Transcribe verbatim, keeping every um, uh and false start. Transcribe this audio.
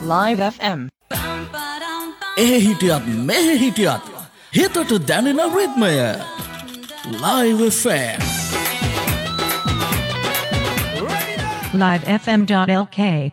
Live F M. Eh hitiat meh hitiat. Hito to Danina Ritmaya. Live F M. live f m dot l k